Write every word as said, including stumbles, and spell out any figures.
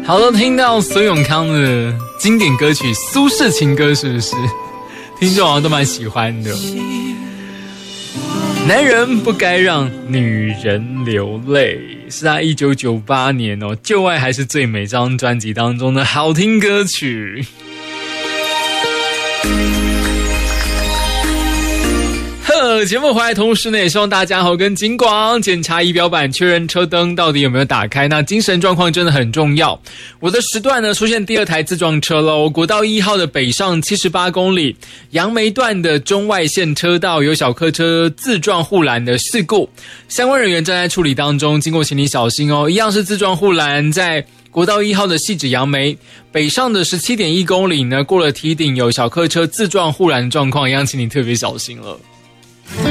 好了，听到孙永康的经典歌曲《苏式情歌》，是不是？听众好像都蛮喜欢的。男人不该让女人流泪，是他一九九八年哦，《旧爱还是最美》这张专辑当中的好听歌曲。呵，节目回来同时呢，也希望大家好跟警广检查仪表板，确认车灯到底有没有打开。那精神状况真的很重要。我的时段呢出现第二台自撞车喽，国道一号的北上七十八公里，杨梅段的中外线车道有小客车自撞护栏的事故，相关人员正在处理当中，经过请你小心哦。一样是自撞护栏，在国道一号的汐止杨梅北上的 十七点一公里呢，过了堤顶有小客车自撞护栏状况，一样请你特别小心了。